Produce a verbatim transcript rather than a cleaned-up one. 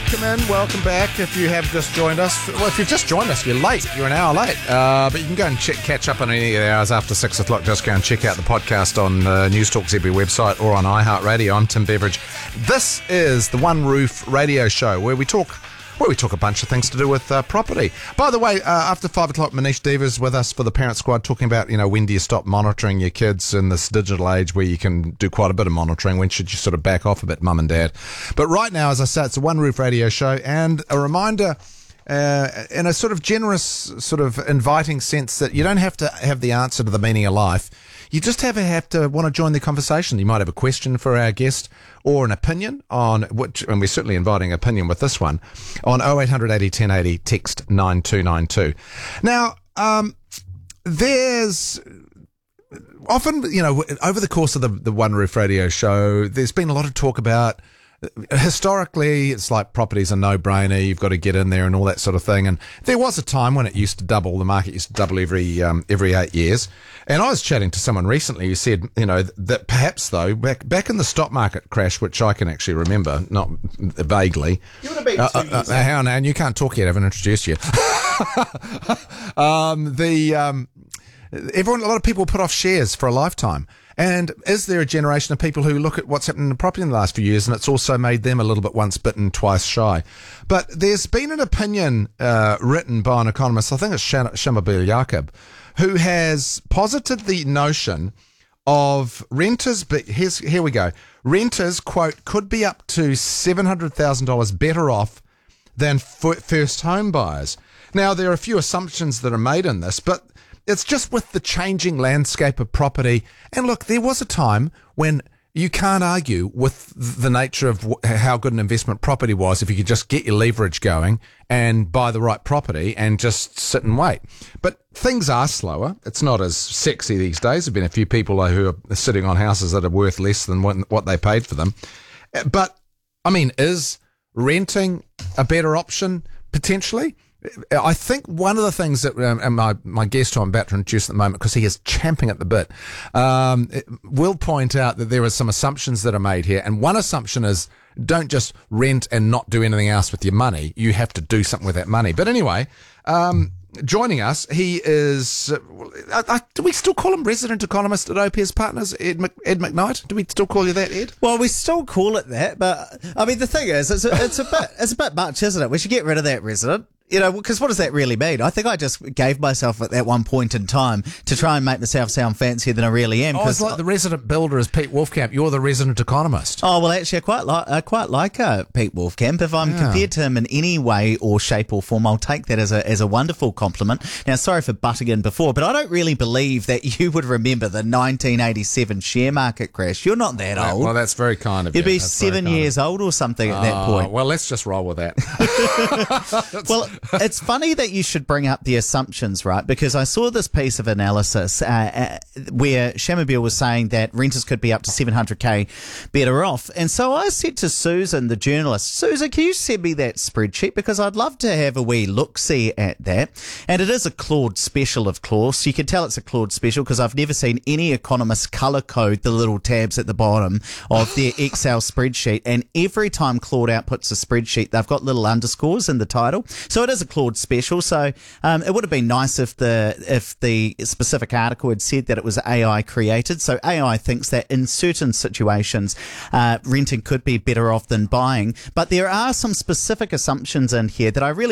welcome in, welcome back. If you have just joined us, well, if you've just joined us, you're late. You're an hour late. Uh, but you can go and check, catch up on any of the hours after six o'clock. Just go and check out the podcast on uh, News Talk Z B website or on iHeartRadio. I'm Tim Beveridge. This is the One Roof Radio Show, where we talk where we talk a bunch of things to do with uh, property. By the way, uh, after five o'clock, Manish Deva's with us for the Parent Squad, talking about, you know, when do you stop monitoring your kids in this digital age where you can do quite a bit of monitoring? When should you sort of back off a bit, mum and dad? But right now, as I say, it's a One Roof Radio Show, and a reminder, uh, in a sort of generous, sort of inviting sense, that you don't have to have the answer to the meaning of life. You just have to have to want to join the conversation. You might have a question for our guest or an opinion on which, and we're certainly inviting opinion with this one, on oh eight hundred eighty ten eighty, text nine two nine two. Now, um, there's often, you know, over the course of the, the One Roof Radio Show, there's been a lot of talk about, historically, it's like property's a no-brainer, you've got to get in there and all that sort of thing. And there was a time when it used to double, the market used to double every um, every eight years. And I was chatting to someone recently who said, you know, that perhaps, though, back back in the stock market crash, which I can actually remember, not vaguely. You would have been uh, two uh, years uh, Hang on, and you can't talk yet, I haven't introduced you. um, the um, everyone, a lot of people put off shares for a lifetime. And is there a generation of people who look at what's happened in property in the last few years, and it's also made them a little bit once bitten, twice shy? But there's been an opinion uh, written by an economist, I think it's Shamabeel Yaqub, who has posited the notion of renters, but here's, here we go, renters, quote, could be up to seven hundred thousand dollars better off than f- first home buyers. Now, there are a few assumptions that are made in this, but it's just with the changing landscape of property. And look, there was a time when you can't argue with the nature of how good an investment property was if you could just get your leverage going and buy the right property and just sit and wait. But things are slower. It's not as sexy these days. There have been a few people who are sitting on houses that are worth less than what they paid for them. But, I mean, is renting a better option potentially? I think one of the things that um, and my, my guest who I'm about to introduce at the moment, because he is champing at the bit, um, will point out that there are some assumptions that are made here. And one assumption is don't just rent and not do anything else with your money. You have to do something with that money. But anyway, um, joining us, he is, uh, uh, do we still call him resident economist at O P S Partners, Ed, Mc, Ed McKnight? Do we still call you that, Ed? Well, we still call it that, but I mean, the thing is, it's a, it's a bit, it's a bit much, isn't it? We should get rid of that resident. You know, because what does that really mean? I think I just gave myself at that one point in time to try and make myself sound fancier than I really am. Oh, it's like the resident builder is Pete Wolfcamp. You're the resident economist. Oh, well, actually, I quite like, I quite like uh, Pete Wolfcamp. If I'm yeah. compared to him in any way or shape or form, I'll take that as a as a wonderful compliment. Now, sorry for butting in before, but I don't really believe that you would remember the nineteen eighty-seven share market crash. You're not that old. Well, that's very kind of you. You'd be that's seven years old or something at that uh, point. Well, let's just roll with that. Well, it's funny that you should bring up the assumptions, right? Because I saw this piece of analysis uh, uh, where Shamabeel was saying that renters could be up to seven hundred K better off. And so I said to Susan, the journalist, Susan, can you send me that spreadsheet? Because I'd love to have a wee look-see at that. And it is a Claude special, of course. You can tell it's a Claude special because I've never seen any economist colour code the little tabs at the bottom of their Excel spreadsheet. And every time Claude outputs a spreadsheet, they've got little underscores in the title. So it is a Claude special. So um, it would have been nice if the if the specific article had said that it was A I created. So A I thinks that in certain situations, uh, renting could be better off than buying. But there are some specific assumptions in here that I really